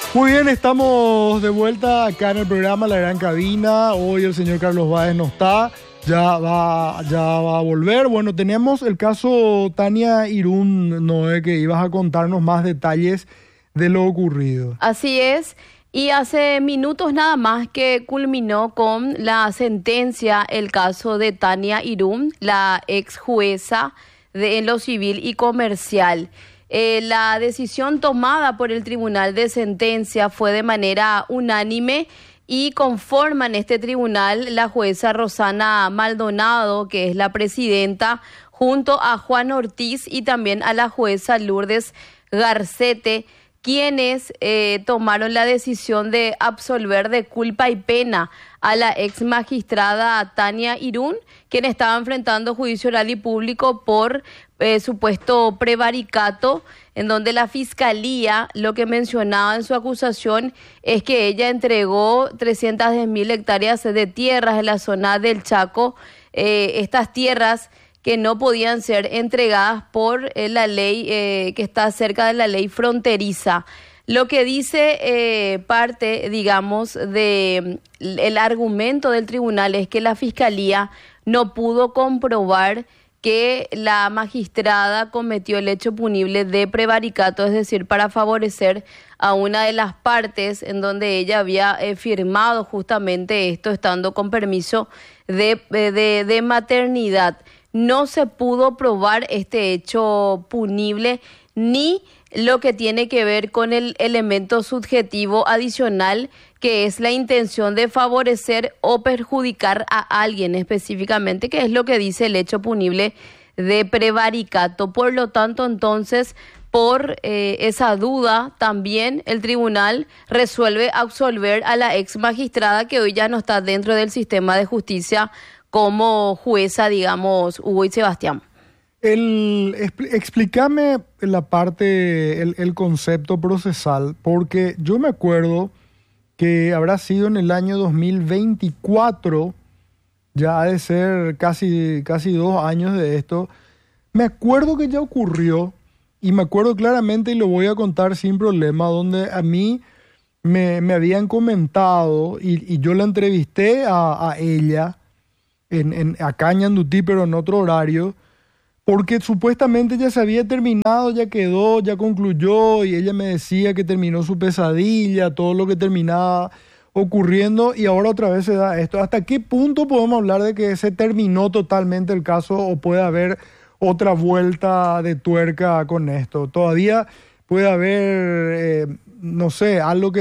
Muy bien, estamos de vuelta acá en el programa La Gran Cabina. Hoy el señor Carlos Báez no está, ya va a volver. Bueno, tenemos el caso Tania Irún, Noé, que ibas a contarnos más detalles de lo ocurrido. Así es, y hace minutos nada más que culminó con la sentencia el caso de Tania Irún, la ex jueza en lo civil y comercial. La decisión tomada por el Tribunal de Sentencia fue de manera unánime y conforman este tribunal la jueza Rosana Maldonado, que es la presidenta, junto a Juan Ortiz y también a la jueza Lourdes Garcete, quienes tomaron la decisión de absolver de culpa y pena a la ex magistrada Tania Irún, quien estaba enfrentando juicio oral y público por supuesto prevaricato, en donde la fiscalía lo que mencionaba en su acusación es que ella entregó 310.000 hectáreas de tierras en la zona del Chaco, estas tierras que no podían ser entregadas por la ley que está cerca de la ley fronteriza. Lo que dice parte, digamos, de el argumento del tribunal es que la fiscalía no pudo comprobar que la magistrada cometió el hecho punible de prevaricato, es decir, para favorecer a una de las partes, en donde ella había firmado justamente esto, estando con permiso de maternidad. No se pudo probar este hecho punible ni lo que tiene que ver con el elemento subjetivo adicional, que es la intención de favorecer o perjudicar a alguien específicamente, que es lo que dice el hecho punible de prevaricato. Por lo tanto, entonces, por esa duda, también el tribunal resuelve absolver a la ex magistrada, que hoy ya no está dentro del sistema de justicia como jueza, digamos, Hugo y Sebastián. Explícame la parte, el concepto procesal, porque yo me acuerdo que habrá sido en el año 2024, ya ha de ser casi 2 años de esto. Me acuerdo que ya ocurrió, y me acuerdo claramente, y lo voy a contar sin problema, donde a mí me habían comentado, y yo la entrevisté a ella, acá en Ñandutí, pero en otro horario, porque supuestamente ya se había terminado, ya quedó, ya concluyó, y ella me decía que terminó su pesadilla, todo lo que terminaba ocurriendo, y ahora otra vez se da esto. ¿Hasta qué punto podemos hablar de que se terminó totalmente el caso o puede haber otra vuelta de tuerca con esto? Todavía puede haber, no sé, algo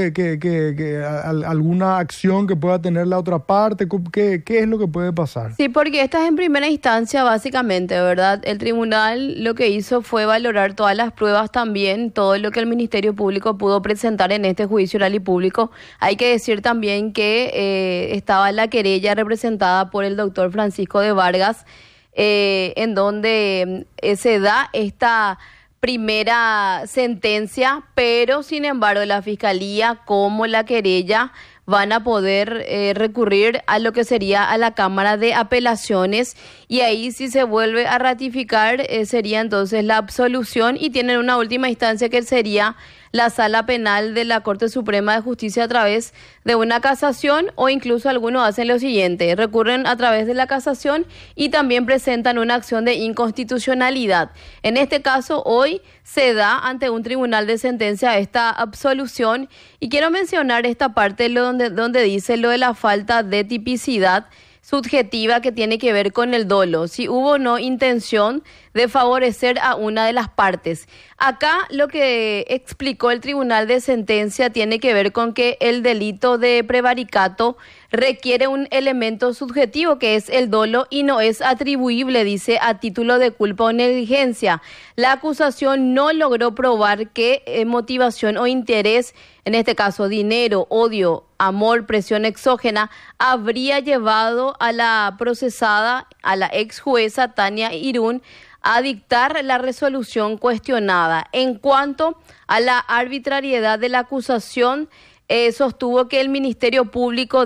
alguna acción que pueda tener la otra parte. ¿Qué es lo que puede pasar? Sí, porque esta es en primera instancia, básicamente, ¿verdad? El tribunal lo que hizo fue valorar todas las pruebas también, todo lo que el Ministerio Público pudo presentar en este juicio oral y público. Hay que decir también que estaba la querella representada por el doctor Francisco de Vargas, en donde se da esta primera sentencia, pero sin embargo la Fiscalía como la querella van a poder recurrir a lo que sería a la Cámara de Apelaciones, y ahí si se vuelve a ratificar sería entonces la absolución, y tienen una última instancia que sería la Sala Penal de la Corte Suprema de Justicia a través de una casación, o incluso algunos hacen lo siguiente, recurren a través de la casación y también presentan una acción de inconstitucionalidad. En este caso, hoy se da ante un tribunal de sentencia esta absolución, y quiero mencionar esta parte donde dice lo de la falta de tipicidad subjetiva que tiene que ver con el dolo, si hubo o no intención de favorecer a una de las partes. Acá lo que explicó el tribunal de sentencia tiene que ver con que el delito de prevaricato requiere un elemento subjetivo que es el dolo y no es atribuible, dice, a título de culpa o negligencia. La acusación no logró probar que motivación o interés, en este caso dinero, odio, amor, presión exógena, habría llevado a la procesada, a la ex jueza Tania Irún, a dictar la resolución cuestionada. En cuanto a la arbitrariedad de la acusación, sostuvo que el Ministerio Público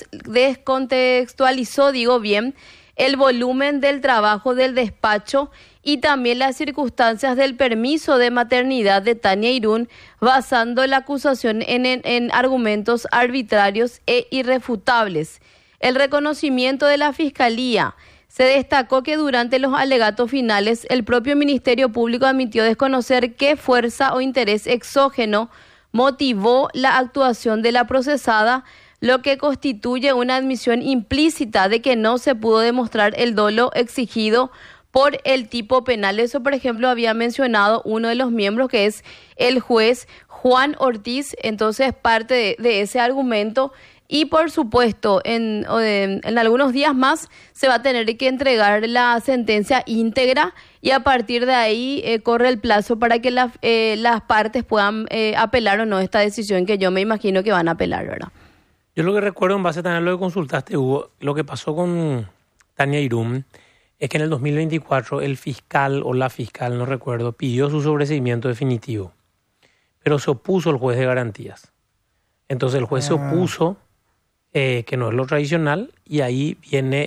descontextualizó, el volumen del trabajo del despacho y también las circunstancias del permiso de maternidad de Tania Irún, basando la acusación en argumentos arbitrarios e irrefutables. El reconocimiento de la Fiscalía. Se destacó que durante los alegatos finales el propio Ministerio Público admitió desconocer qué fuerza o interés exógeno motivó la actuación de la procesada, lo que constituye una admisión implícita de que no se pudo demostrar el dolo exigido por el tipo penal. Eso, por ejemplo, había mencionado uno de los miembros, que es el juez Juan Ortiz. Entonces, parte de ese argumento. Y por supuesto, en algunos días más se va a tener que entregar la sentencia íntegra y a partir de ahí corre el plazo para que las partes puedan apelar o no esta decisión, que yo me imagino que van a apelar, ¿verdad? Yo lo que recuerdo, en base también a lo que consultaste, Hugo, lo que pasó con Tania Irún es que en el 2024 el fiscal o la fiscal, no recuerdo, pidió su sobreseimiento definitivo, pero se opuso el juez de garantías. Entonces el juez se opuso, que no es lo tradicional, y ahí viene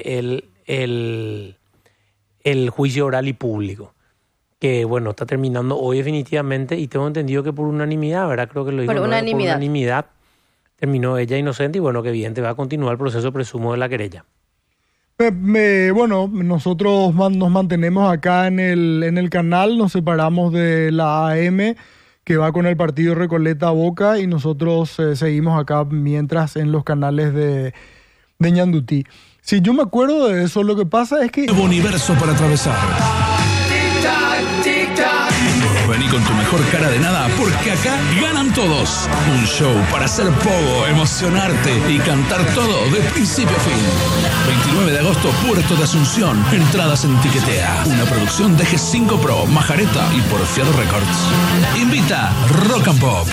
el juicio oral y público, que bueno, está terminando hoy definitivamente, y tengo entendido que por unanimidad, ¿verdad? Creo que lo dijo, por unanimidad terminó ella inocente, y bueno, que evidente va a continuar el proceso presumo de la querella. Bueno, nosotros nos mantenemos acá en el canal, nos separamos de la AM, que va con el partido Recoleta Boca, y nosotros seguimos acá mientras en los canales de Ñandutí. Si yo me acuerdo de eso, lo que pasa es que... Nuevo universo para atravesar. Vení con tu mejor cara de nada, porque acá ganan todos. Un show para hacer pogo, emocionarte y cantar todo de principio a fin. 29 de agosto, Puerto de Asunción. Entradas en Tiquetea. Una producción de G5 Pro, Majareta y Porfiado Records. Invita Rock and Pop.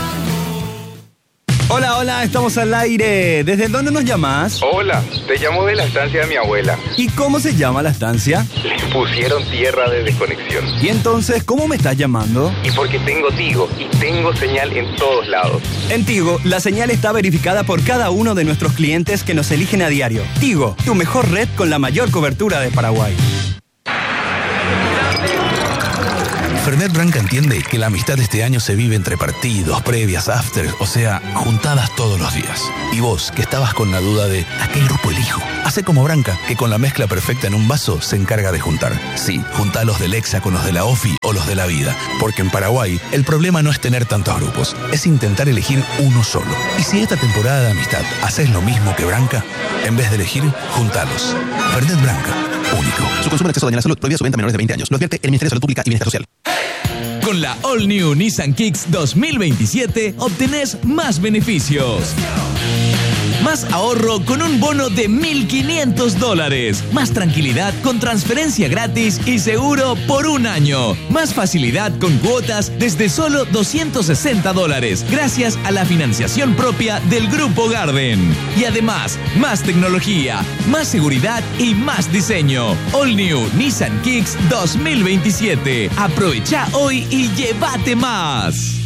Hola, hola, estamos al aire. ¿Desde dónde nos llamas? Hola, te llamo de la estancia de mi abuela. ¿Y cómo se llama la estancia? Le pusieron tierra de desconexión. ¿Y entonces cómo me estás llamando? Y porque tengo Tigo y tengo señal en todos lados. En Tigo, la señal está verificada por cada uno de nuestros clientes que nos eligen a diario. Tigo, tu mejor red con la mayor cobertura de Paraguay. Fernet Branca entiende que la amistad de este año se vive entre partidos, previas, after, o sea, juntadas todos los días. Y vos, que estabas con la duda de ¿a qué grupo elijo? Hacé como Branca, que con la mezcla perfecta en un vaso se encarga de juntar. Sí, juntá los del Exa con los de la OFI o los de la vida. Porque en Paraguay, el problema no es tener tantos grupos, es intentar elegir uno solo. Y si esta temporada de amistad haces lo mismo que Branca, en vez de elegir, juntalos. Fernet Branca, único. Su consumo en exceso daña la salud, prohibida su venta a menores de 20 años. Lo advierte el Ministerio de Salud Pública y Bienestar Social. Con la All New Nissan Kicks 2027 obtenés más beneficios. Más ahorro con un bono de $1.500. Más tranquilidad con transferencia gratis y seguro por un año. Más facilidad con cuotas desde solo $260. Gracias a la financiación propia del Grupo Garden. Y además, más tecnología, más seguridad y más diseño. All New Nissan Kicks 2027. Aprovecha hoy y llévate más.